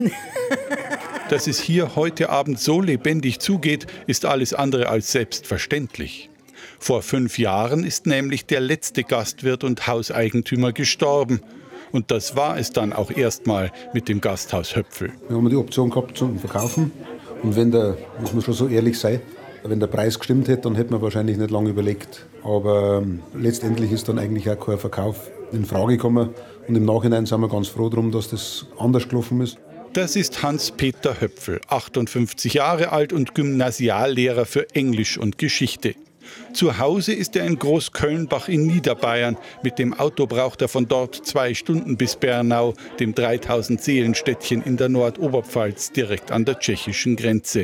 Dass es hier heute Abend so lebendig zugeht, ist alles andere als selbstverständlich. Vor 5 Jahren ist nämlich der letzte Gastwirt und Hauseigentümer gestorben. Und das war es dann auch erstmal mit dem Gasthaus Höpfl. Wir haben die Option gehabt zum Verkaufen. Und wenn muss man schon so ehrlich sein, wenn der Preis gestimmt hätte, dann hätte man wahrscheinlich nicht lange überlegt. Aber letztendlich ist dann eigentlich auch kein Verkauf in Frage gekommen. Und im Nachhinein sind wir ganz froh darum, dass das anders gelaufen ist. Das ist Hans-Peter Höpfl, 58 Jahre alt und Gymnasiallehrer für Englisch und Geschichte. Zu Hause ist er in Großkölnbach in Niederbayern. Mit dem Auto braucht er von dort 2 Stunden bis Bernau, dem 3000-Seelen-Städtchen in der Nordoberpfalz, direkt an der tschechischen Grenze.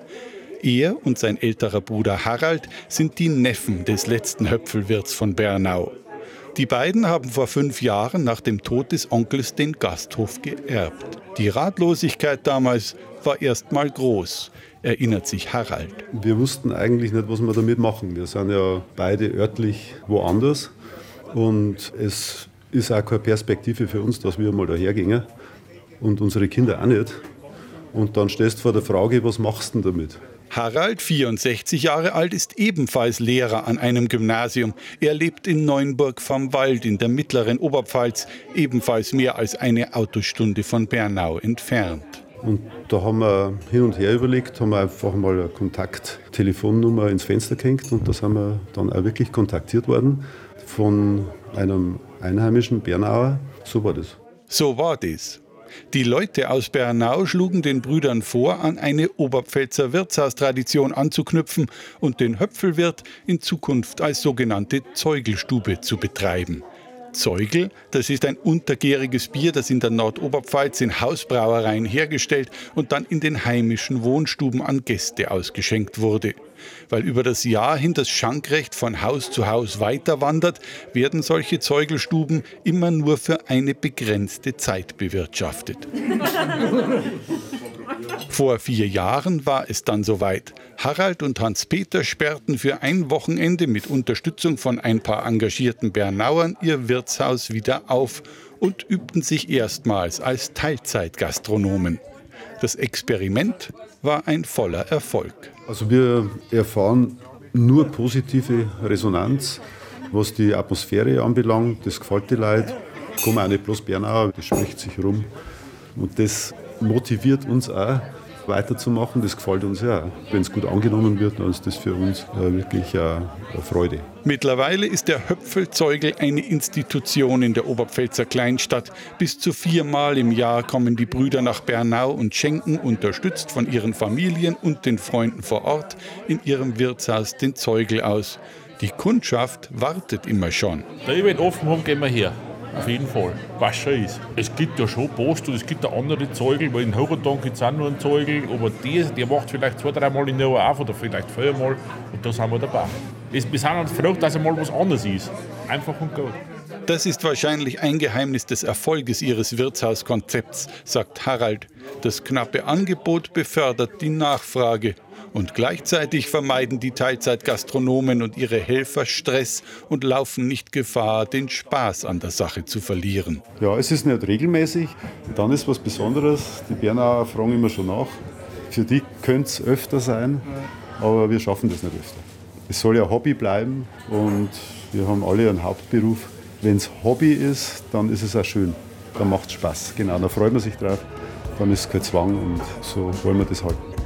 Er und sein älterer Bruder Harald sind die Neffen des letzten Höpflwirts von Bernau. Die beiden haben vor 5 Jahren nach dem Tod des Onkels den Gasthof geerbt. Die Ratlosigkeit damals war erst mal groß, erinnert sich Harald. Wir wussten eigentlich nicht, was wir damit machen. Wir sind ja beide örtlich woanders und es ist auch keine Perspektive für uns, dass wir mal daher gingen und unsere Kinder auch nicht. Und dann stehst du vor der Frage, was machst du denn damit? Harald, 64 Jahre alt, ist ebenfalls Lehrer an einem Gymnasium. Er lebt in Neunburg vom Wald in der mittleren Oberpfalz, ebenfalls mehr als eine Autostunde von Bernau entfernt. Und da haben wir hin und her überlegt, haben wir einfach mal eine Kontakttelefonnummer ins Fenster gehängt und da sind wir dann auch wirklich kontaktiert worden von einem einheimischen Bernauer. So war das. So war das. Die Leute aus Bernau schlugen den Brüdern vor, an eine Oberpfälzer Wirtshaustradition anzuknüpfen und den Höpflwirt in Zukunft als sogenannte Zeugelstube zu betreiben. Zeugel, das ist ein untergäriges Bier, das in der Nordoberpfalz in Hausbrauereien hergestellt und dann in den heimischen Wohnstuben an Gäste ausgeschenkt wurde. Weil über das Jahr hin das Schankrecht von Haus zu Haus weiter wandert, werden solche Zeugelstuben immer nur für eine begrenzte Zeit bewirtschaftet. Vor 4 Jahren war es dann soweit. Harald und Hans-Peter sperrten für ein Wochenende mit Unterstützung von ein paar engagierten Bernauern ihr Wirtshaus wieder auf und übten sich erstmals als Teilzeitgastronomen. Das Experiment war ein voller Erfolg. Also wir erfahren nur positive Resonanz, was die Atmosphäre anbelangt. Das gefällt den Leuten. Kommen auch nicht bloß Bernauer, das spricht sich rum. Und das motiviert uns auch, weiterzumachen. Das gefällt uns ja auch. Wenn es gut angenommen wird, dann ist das für uns wirklich eine Freude. Mittlerweile ist der Höpfl-Zeugel eine Institution in der Oberpfälzer Kleinstadt. Bis zu 4-mal im Jahr kommen die Brüder nach Bernau und schenken, unterstützt von ihren Familien und den Freunden vor Ort, in ihrem Wirtshaus den Zeugel aus. Die Kundschaft wartet immer schon. Da ich will offen haben, gehen wir her. Auf jeden Fall, was schon ist. Es gibt ja schon Post und es gibt auch andere Zeugel, weil in Hocherdonk gibt es auch nur einen Zeugel, aber der macht vielleicht 2-3 Mal im Jahr auf oder vielleicht 4-mal und da sind wir dabei. Wir sind uns froh, dass einmal was anderes ist. Einfach und gut. Das ist wahrscheinlich ein Geheimnis des Erfolges ihres Wirtshauskonzepts, sagt Harald. Das knappe Angebot befördert die Nachfrage. Und gleichzeitig vermeiden die Teilzeitgastronomen und ihre Helfer Stress und laufen nicht Gefahr, den Spaß an der Sache zu verlieren. Ja, es ist nicht regelmäßig. Dann ist was Besonderes. Die Bernauer fragen immer schon nach. Für die könnte es öfter sein, aber wir schaffen das nicht öfter. Es soll ja Hobby bleiben und wir haben alle einen Hauptberuf. Wenn es Hobby ist, dann ist es auch schön. Dann macht es Spaß. Genau, da freut man sich drauf. Dann ist es kein Zwang und so wollen wir das halten.